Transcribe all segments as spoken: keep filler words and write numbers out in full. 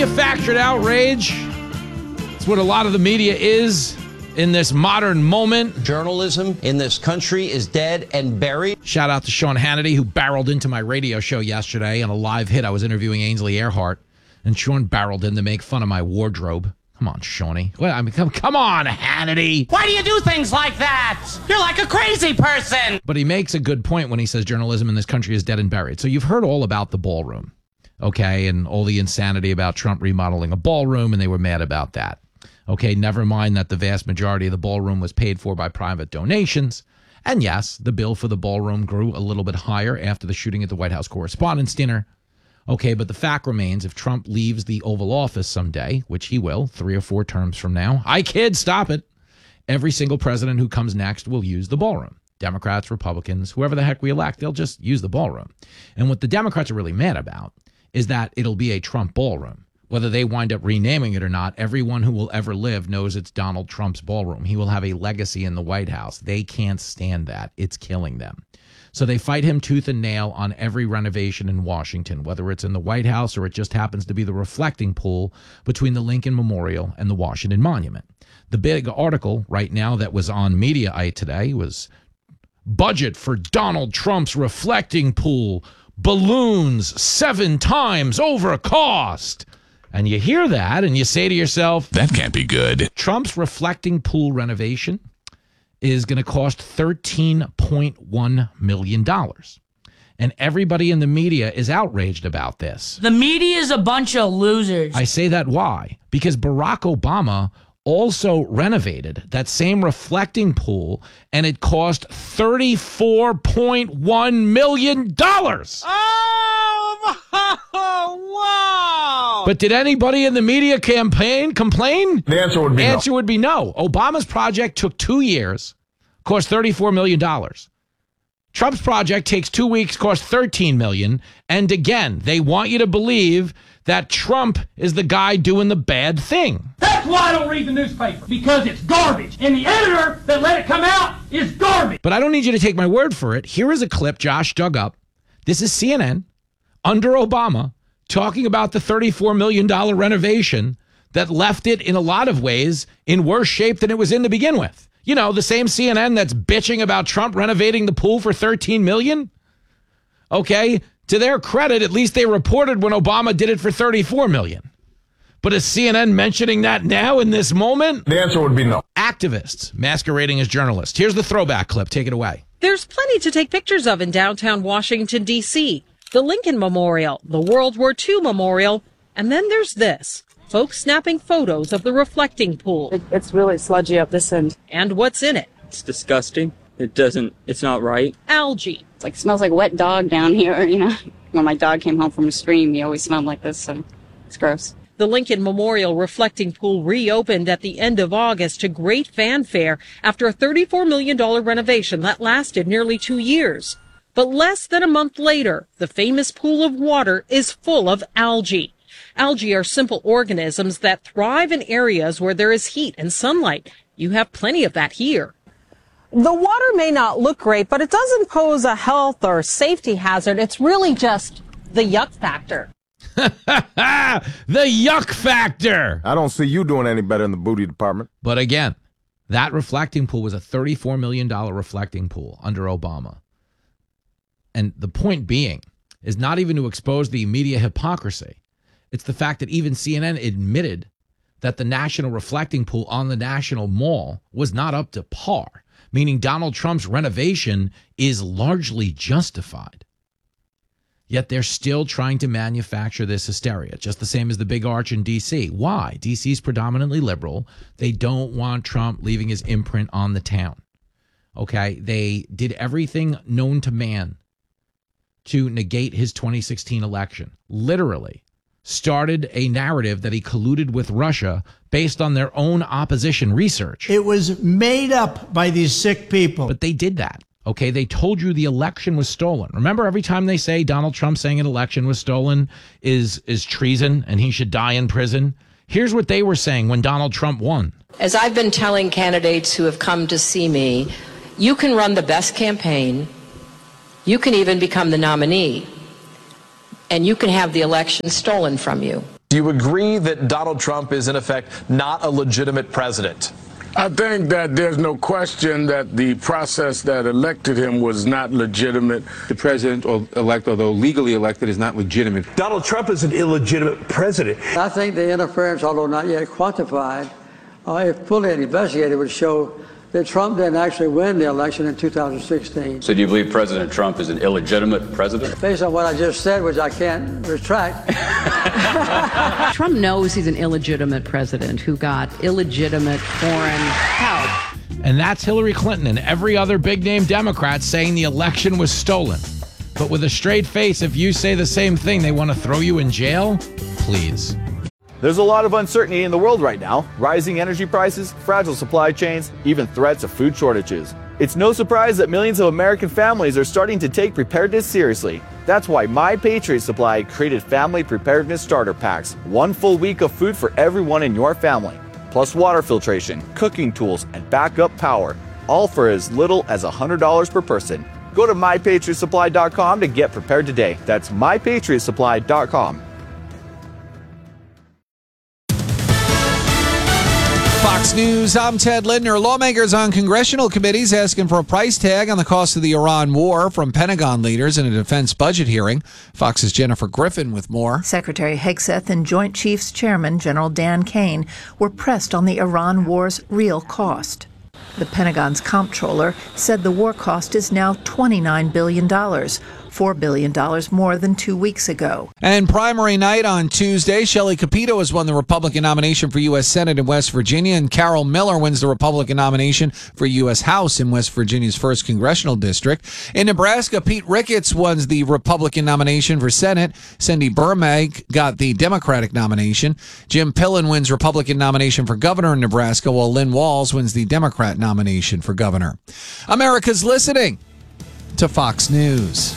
manufactured outrage. It's what a lot of the media is in this modern moment. Journalism in this country is dead and buried. Shout out to Sean Hannity, who barreled into my radio show yesterday on a live hit. I was interviewing Ainsley Earhart, and Sean barreled in to make fun of my wardrobe. Come on, Shawnee. Well, I mean, come, come on, Hannity. Why do you do things like that? You're like a crazy person. But he makes a good point when he says journalism in this country is dead and buried. So you've heard all about the ballroom, okay, and all the insanity about Trump remodeling a ballroom, and they were mad about that. Okay, never mind that the vast majority of the ballroom was paid for by private donations. And yes, the bill for the ballroom grew a little bit higher after the shooting at the White House Correspondents' Dinner. Okay, but the fact remains, if Trump leaves the Oval Office someday, which he will, three or four terms from now, I kid, stop it. Every single president who comes next will use the ballroom. Democrats, Republicans, whoever the heck we elect, they'll just use the ballroom. And what the Democrats are really mad about is that it'll be a Trump ballroom. Whether they wind up renaming it or not, everyone who will ever live knows it's Donald Trump's ballroom. He will have a legacy in the White House. They can't stand that. It's killing them. So they fight him tooth and nail on every renovation in Washington, whether it's in the White House or it just happens to be the reflecting pool between the Lincoln Memorial and the Washington Monument. The big article right now that was on Mediaite today was budget for Donald Trump's reflecting pool, balloons seven times over cost. And you hear that and you say to yourself, that can't be good. Trump's reflecting pool renovation is going to cost thirteen point one million dollars. And everybody in the media is outraged about this. The media is a bunch of losers. I say that why? Because Barack Obama also renovated that same reflecting pool, and it cost thirty-four point one million dollars. Oh, wow. But did anybody in the media campaign complain? The answer would be the no. answer would be no. Obama's project took two years, cost thirty-four million dollars. Trump's project takes two weeks, cost thirteen million dollars. And again, they want you to believe that Trump is the guy doing the bad thing. That's why I don't read the newspaper, because it's garbage. And the editor that let it come out is garbage. But I don't need you to take my word for it. Here is a clip Josh dug up. This is C N N under Obama talking about the thirty-four million dollars renovation that left it in a lot of ways in worse shape than it was in to begin with. You know, the same C N N that's bitching about Trump renovating the pool for thirteen million dollars. Okay, to their credit, at least they reported when Obama did it for thirty-four million dollars. But is C N N mentioning that now in this moment? The answer would be no. Activists masquerading as journalists. Here's the throwback clip. Take it away. There's plenty to take pictures of in downtown Washington, D C The Lincoln Memorial, the World War Two Memorial, and then there's this. Folks snapping photos of the reflecting pool. It, it's really sludgy up this end. And what's in it? It's disgusting. It doesn't, it's not right. Algae. It's like, smells like wet dog down here, you know. When my dog came home from a stream, he always smelled like this, so it's gross. The Lincoln Memorial reflecting pool reopened at the end of August to great fanfare after a thirty-four million dollars renovation that lasted nearly two years. But less than a month later, the famous pool of water is full of algae. Algae are simple organisms that thrive in areas where there is heat and sunlight. You have plenty of that here. The water may not look great, but it doesn't pose a health or safety hazard. It's really just the yuck factor. The yuck factor. I don't see you doing any better in the booty department. But again, that reflecting pool was a thirty-four million dollars reflecting pool under Obama. And the point being is not even to expose the media hypocrisy. It's the fact that even C N N admitted that the national reflecting pool on the National Mall was not up to par, meaning Donald Trump's renovation is largely justified. Yet they're still trying to manufacture this hysteria, just the same as the big arch in D C. Why? D C is predominantly liberal. They don't want Trump leaving his imprint on the town. Okay? They did everything known to man to negate his twenty sixteen election. Literally started a narrative that he colluded with Russia based on their own opposition research. It was made up by these sick people. But they did that. Okay, they told you the election was stolen. Remember, every time they say Donald Trump saying an election was stolen is is treason and he should die in prison? Here's what they were saying when Donald Trump won. As I've been telling candidates who have come to see me, you can run the best campaign, you can even become the nominee, and you can have the election stolen from you. Do you agree that Donald Trump is, in effect, not a legitimate president? I think that there's no question that the process that elected him was not legitimate. The president-elect, although legally elected, is not legitimate. Donald Trump is an illegitimate president. I think the interference, although not yet quantified, uh, if fully investigated, would show that Trump didn't actually win the election in two thousand sixteen. So do you believe President Trump is an illegitimate president? Based on what I just said, which I can't retract. Trump knows he's an illegitimate president who got illegitimate foreign help. And that's Hillary Clinton and every other big-name Democrat saying the election was stolen. But with a straight face, if you say the same thing, they want to throw you in jail? Please. There's a lot of uncertainty in the world right now. Rising energy prices, fragile supply chains, even threats of food shortages. It's no surprise that millions of American families are starting to take preparedness seriously. That's why My Patriot Supply created Family Preparedness Starter Packs. One full week of food for everyone in your family. Plus water filtration, cooking tools, and backup power. All for as little as one hundred dollars per person. Go to my patriot supply dot com to get prepared today. That's my patriot supply dot com. Fox News, I'm Ted Lindner. Lawmakers on congressional committees asking for a price tag on the cost of the Iran war from Pentagon leaders in a defense budget hearing. Fox's Jennifer Griffin with more. Secretary Hegseth and Joint Chiefs Chairman General Dan Kane were pressed on the Iran war's real cost. The Pentagon's comptroller said the war cost is now twenty-nine billion dollars, four billion dollars more than two weeks ago. And primary night on Tuesday, Shelley Capito has won the Republican nomination for U S Senate in West Virginia, and Carol Miller wins the Republican nomination for U S House in West Virginia's first congressional district. In Nebraska, Pete Ricketts wins the Republican nomination for Senate. Cindy Burmag got the Democratic nomination. Jim Pillen wins Republican nomination for governor in Nebraska, while Lynn Walls wins the Democrat nomination for governor. America's listening to Fox News.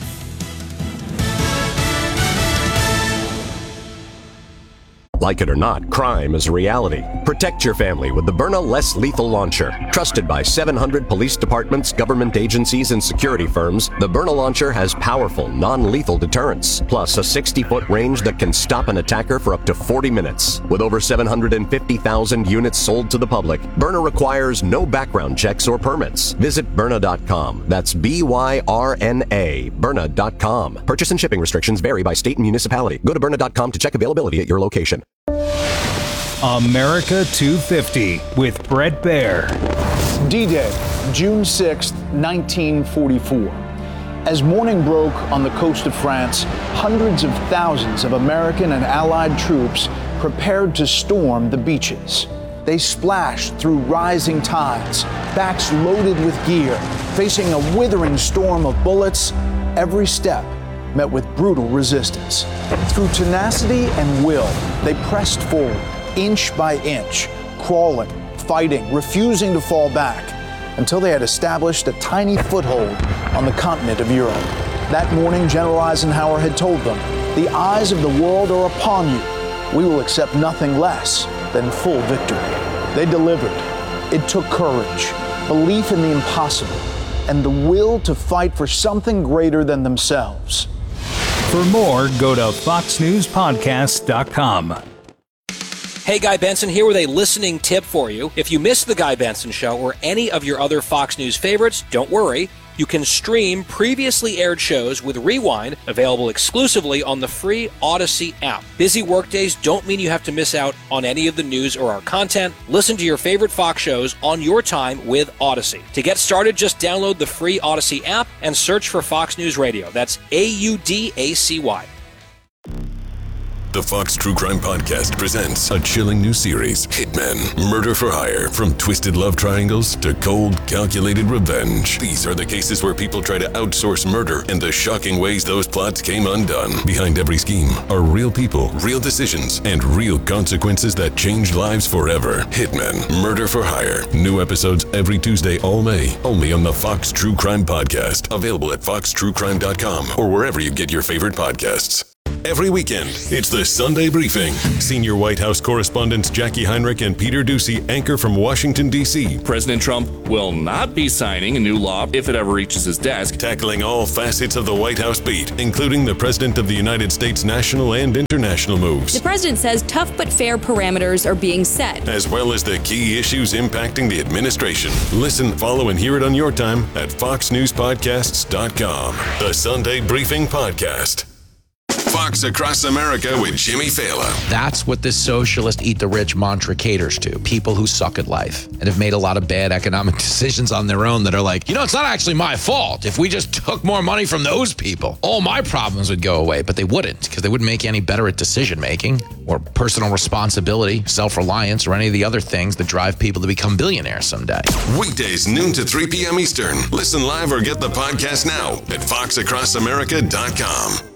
Like it or not, crime is a reality. Protect your family with the Byrna Less Lethal Launcher. Trusted by seven hundred police departments, government agencies, and security firms, the Byrna Launcher has powerful, non-lethal deterrence, plus a sixty-foot range that can stop an attacker for up to forty minutes. With over seven hundred fifty thousand units sold to the public, Byrna requires no background checks or permits. Visit Byrna dot com. That's B Y R N A, Byrna dot com. Purchase and shipping restrictions vary by state and municipality. Go to Byrna dot com to check availability at your location. America two fifty with Brett Baer. D-Day, June sixth, nineteen forty-four. As morning broke on the coast of France, hundreds of thousands of American and Allied troops prepared to storm the beaches. They splashed through rising tides, backs loaded with gear, facing a withering storm of bullets. Every step met with brutal resistance. Through tenacity and will, they pressed forward, inch by inch, crawling, fighting, refusing to fall back, until they had established a tiny foothold on the continent of Europe. That morning, General Eisenhower had told them, "The eyes of the world are upon you. We will accept nothing less than full victory." They delivered. It took courage, belief in the impossible, and the will to fight for something greater than themselves. For more, go to fox news podcast dot com. Hey, Guy Benson here with a listening tip for you. If you missed The Guy Benson Show or any of your other Fox News favorites, don't worry. You can stream previously aired shows with Rewind, available exclusively on the free Odyssey app. Busy workdays don't mean you have to miss out on any of the news or our content. Listen to your favorite Fox shows on your time with Odyssey. To get started, just download the free Odyssey app and search for Fox News Radio. That's A U D A C Y. The Fox True Crime Podcast presents a chilling new series, Hitmen, Murder for Hire. From twisted love triangles to cold, calculated revenge. These are the cases where people try to outsource murder and the shocking ways those plots came undone. Behind every scheme are real people, real decisions, and real consequences that change lives forever. Hitmen, Murder for Hire. New episodes every Tuesday all May, only on the Fox True Crime Podcast. Available at fox true crime dot com or wherever you get your favorite podcasts. every weekend. It's the Sunday Briefing. Senior White House correspondents Jackie Heinrich and Peter Doocy anchor from Washington, D C President Trump will not be signing a new law if it ever reaches his desk. Tackling all facets of the White House beat, including the President of the United States national and international moves. The president says tough but fair parameters are being set, as well as the key issues impacting the administration. Listen, follow, and hear it on your time at fox news podcasts dot com. The Sunday Briefing Podcast. Fox Across America with Jimmy Fallon. That's what this socialist eat the rich mantra caters to. People who suck at life and have made a lot of bad economic decisions on their own that are like, you know, it's not actually my fault. If we just took more money from those people, all my problems would go away. But they wouldn't, because they wouldn't make you any better at decision making or personal responsibility, self-reliance, or any of the other things that drive people to become billionaires someday. Weekdays, noon to three p.m. Eastern. Listen live or get the podcast now at fox across america dot com.